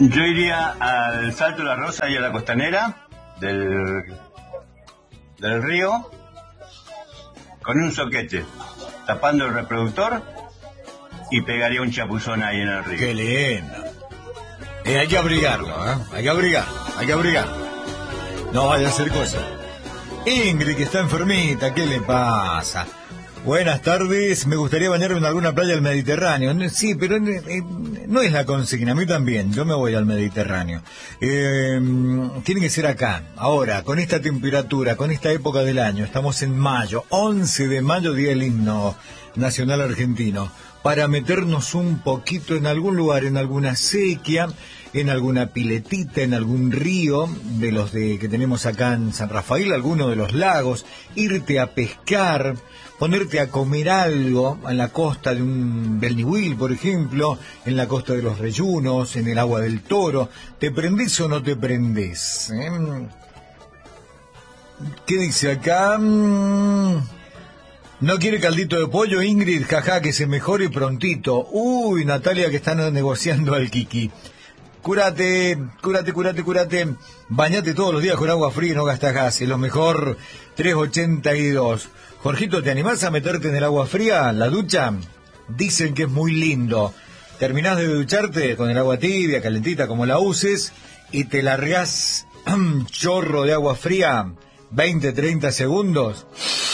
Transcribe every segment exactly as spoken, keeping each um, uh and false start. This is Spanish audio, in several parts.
Yo iría al Salto de la Rosa y a la Costanera del, del río con un soquete, tapando el reproductor y pegaría un chapuzón ahí en el río. ¡Qué lindo! Eh, hay que abrigarlo, ¿eh? Hay que abrigar, hay que abrigar. No vaya a hacer cosas. Ingrid, que está enfermita, ¿qué le pasa? Buenas tardes, me gustaría bañarme en alguna playa del Mediterráneo. Sí, pero eh, no es la consigna, a mí también, yo me voy al Mediterráneo. Eh, tiene que ser acá, ahora, con esta temperatura, con esta época del año, estamos en mayo, once de mayo, día del himno nacional argentino, para meternos un poquito en algún lugar, en alguna sequía, en alguna piletita, en algún río de los de que tenemos acá en San Rafael, alguno de los lagos, irte a pescar, ponerte a comer algo en la costa de un del Niwil, por ejemplo, en la costa de los Reyunos, en el agua del Toro. ¿Te prendés o no te prendés? ¿Eh? ¿Qué dice acá? ¿No quiere caldito de pollo, Ingrid? Jaja, que se mejore prontito. Uy, Natalia, que está negociando al Kiki. Cúrate, cúrate, cúrate, cúrate. Bañate todos los días con agua fría y no gastas gas. Es lo mejor. tres ochenta y dos. Jorgito, ¿te animás a meterte en el agua fría, la ducha? Dicen que es muy lindo. Terminás de ducharte con el agua tibia, calentita, como la uses, y te largás un chorro de agua fría, veinte, treinta segundos.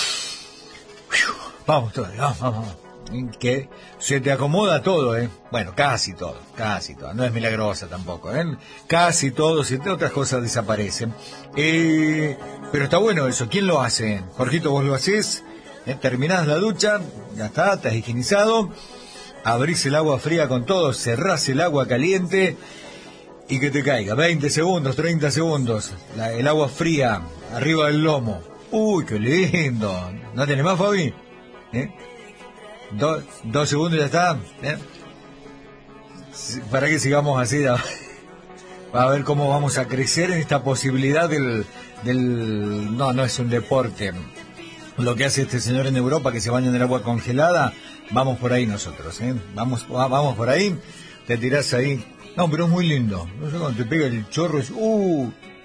Vamos, todavía, vamos, vamos. Que se te acomoda todo, ¿eh? Bueno, casi todo, casi todo. No es milagrosa tampoco, ¿eh? Casi todo, si otras cosas desaparecen. Eh, pero está bueno eso. ¿Quién lo hace? Jorgito, vos lo haces. ¿Eh? Terminás la ducha, ya está, estás higienizado. Abrís el agua fría con todo, cerrás el agua caliente y que te caiga. veinte segundos, treinta segundos. La, el agua fría arriba del lomo. Uy, qué lindo. ¿No tenés más, Fabi? ¿Eh? Do, dos segundos y ya está, ¿eh? Para que sigamos así, ¿no? Para ver cómo vamos a crecer en esta posibilidad del, del... No, no es un deporte. Lo que hace este señor en Europa, que se baña en el agua congelada, vamos por ahí nosotros, ¿eh? Vamos, vamos por ahí, te tirás ahí. No, pero es muy lindo. No sé, cuando te pega el chorro, es... Uh,